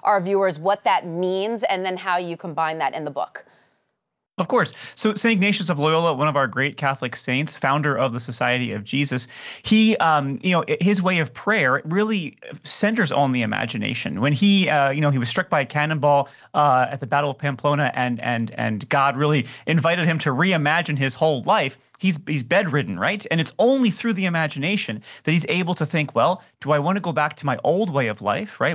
our viewers what that means and then how you combine that in the book. Of course. So St. Ignatius of Loyola, one of our great Catholic saints, founder of the Society of Jesus, he, his way of prayer really centers on the imagination. When he was struck by a cannonball at the Battle of Pamplona, and God really invited him to reimagine his whole life. He's bedridden, right? And it's only through the imagination that he's able to think, well, do I want to go back to my old way of life, right?